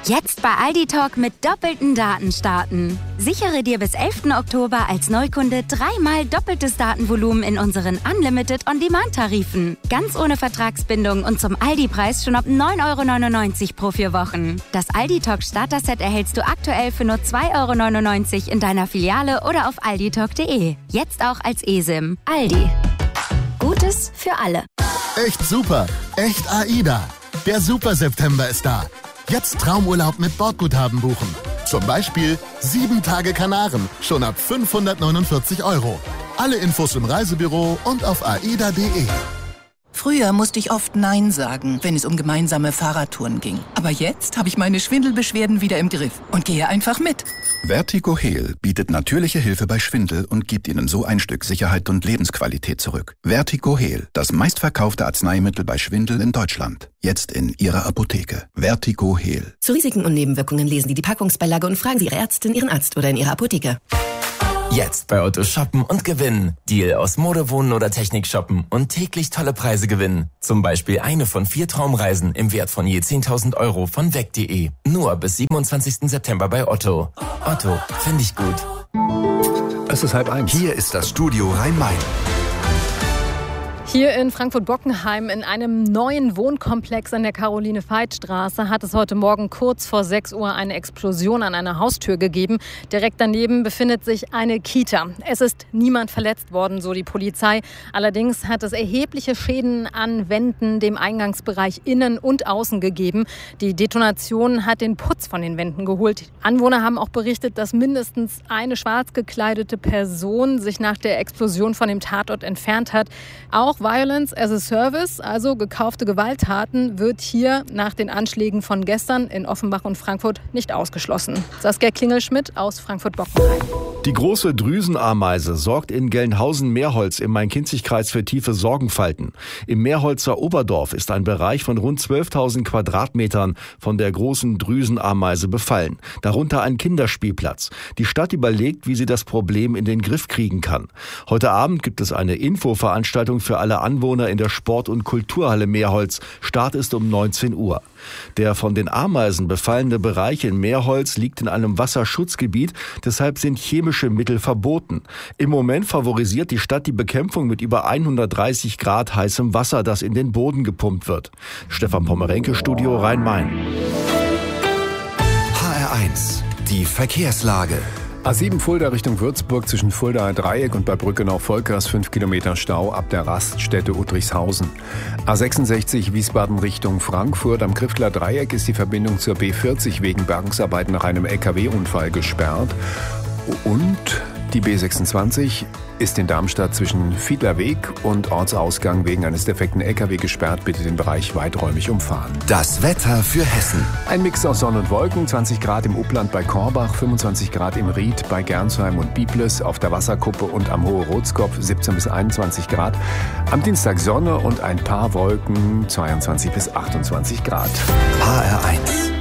Jetzt bei Aldi Talk mit doppelten Daten starten. Sichere dir bis 11. Oktober als Neukunde 3-mal doppeltes Datenvolumen in unseren Unlimited On-Demand-Tarifen. Ganz ohne Vertragsbindung und zum Aldi-Preis schon ab 9,99 € pro 4 Wochen. Das Aldi Talk Starter-Set erhältst du aktuell für nur 2,99 € in deiner Filiale oder auf alditalk.de. Jetzt auch als eSIM. Aldi. Gutes für alle. Echt super. Echt AIDA. Der Super September ist da. Jetzt Traumurlaub mit Bordguthaben buchen. Zum Beispiel 7 Tage Kanaren, schon ab 549 €. Alle Infos im Reisebüro und auf aida.de. Früher musste ich oft Nein sagen, wenn es um gemeinsame Fahrradtouren ging. Aber jetzt habe ich meine Schwindelbeschwerden wieder im Griff und gehe einfach mit. Vertigo Heal bietet natürliche Hilfe bei Schwindel und gibt Ihnen so ein Stück Sicherheit und Lebensqualität zurück. Vertigo Heal, das meistverkaufte Arzneimittel bei Schwindel in Deutschland. Jetzt in Ihrer Apotheke. Vertigo Heal. Zu Risiken und Nebenwirkungen lesen Sie die Packungsbeilage und fragen Sie Ihre Ärztin, Ihren Arzt oder in Ihrer Apotheke. Jetzt bei Otto shoppen und gewinnen. Deal aus Mode, Wohnen oder Technik shoppen und täglich tolle Preise gewinnen. Zum Beispiel eine von 4 Traumreisen im Wert von je 10.000 € von weg.de. Nur bis 27. September bei Otto. Otto, finde ich gut. Es ist 12:30. Hier ist das Studio Rhein-Main. Hier in Frankfurt-Bockenheim in einem neuen Wohnkomplex an der Caroline-Veit-Straße hat es heute Morgen kurz vor 6 Uhr eine Explosion an einer Haustür gegeben. Direkt daneben befindet sich eine Kita. Es ist niemand verletzt worden, so die Polizei. Allerdings hat es erhebliche Schäden an Wänden, dem Eingangsbereich innen und außen gegeben. Die Detonation hat den Putz von den Wänden geholt. Anwohner haben auch berichtet, dass mindestens eine schwarz gekleidete Person sich nach der Explosion von dem Tatort entfernt hat. Auch Violence as a Service, also gekaufte Gewalttaten, wird hier nach den Anschlägen von gestern in Offenbach und Frankfurt nicht ausgeschlossen. Saskia Klingelschmidt aus Frankfurt-Bockenheim. Die große Drüsenameise sorgt in Gelnhausen-Meerholz im Main-Kinzig-Kreis für tiefe Sorgenfalten. Im Meerholzer Oberdorf ist ein Bereich von rund 12.000 Quadratmetern von der großen Drüsenameise befallen. Darunter ein Kinderspielplatz. Die Stadt überlegt, wie sie das Problem in den Griff kriegen kann. Heute Abend gibt es eine Infoveranstaltung für alle Anwohner in der Sport- und Kulturhalle Meerholz. Start ist um 19 Uhr. Der von den Ameisen befallene Bereich in Meerholz liegt in einem Wasserschutzgebiet, deshalb sind chemische Mittel verboten. Im Moment favorisiert die Stadt die Bekämpfung mit über 130 Grad heißem Wasser, das in den Boden gepumpt wird. Stefan Pommerenke, Studio Rhein-Main. HR1, die Verkehrslage. A7 Fulda Richtung Würzburg zwischen Fuldaer Dreieck und bei Brückenau-Volkers 5 Kilometer Stau ab der Raststätte Uttrichshausen. A66 Wiesbaden Richtung Frankfurt am Kriftler Dreieck ist die Verbindung zur B40 wegen Bergungsarbeiten nach einem LKW-Unfall gesperrt. Und die B26 ist in Darmstadt zwischen Fiedlerweg und Ortsausgang wegen eines defekten LKW gesperrt. Bitte den Bereich weiträumig umfahren. Das Wetter für Hessen. Ein Mix aus Sonne und Wolken, 20 Grad im Upland bei Korbach, 25 Grad im Ried bei Gernsheim und Biblis, auf der Wasserkuppe und am Hohe Rotskopf 17 bis 21 Grad. Am Dienstag Sonne und ein paar Wolken, 22 bis 28 Grad. HR1.